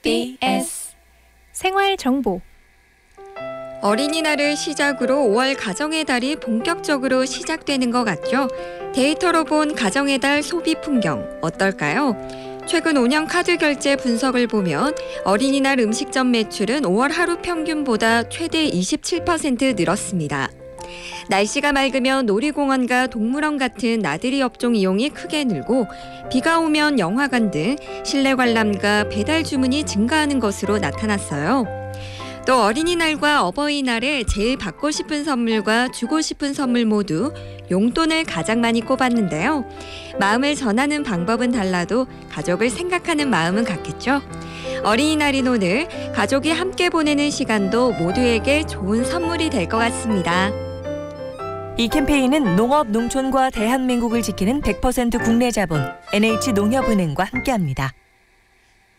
SBS 생활정보. 어린이날을 시작으로 5월 가정의 달이 본격적으로 시작되는 것 같죠? 데이터로 본 가정의 달 소비 풍경 어떨까요? 최근 5년 카드 결제 분석을 보면 어린이날 음식점 매출은 5월 하루 평균보다 최대 27% 늘었습니다. 날씨가 맑으면 놀이공원과 동물원 같은 나들이 업종 이용이 크게 늘고 비가 오면 영화관 등 실내 관람과 배달 주문이 증가하는 것으로 나타났어요. 또 어린이날과 어버이날에 제일 받고 싶은 선물과 주고 싶은 선물 모두 용돈을 가장 많이 꼽았는데요. 마음을 전하는 방법은 달라도 가족을 생각하는 마음은 같겠죠. 어린이날인 오늘 가족이 함께 보내는 시간도 모두에게 좋은 선물이 될 것 같습니다. 이 캠페인은 농업, 농촌과 대한민국을 지키는 100% 국내 자본 NH농협은행과 함께합니다.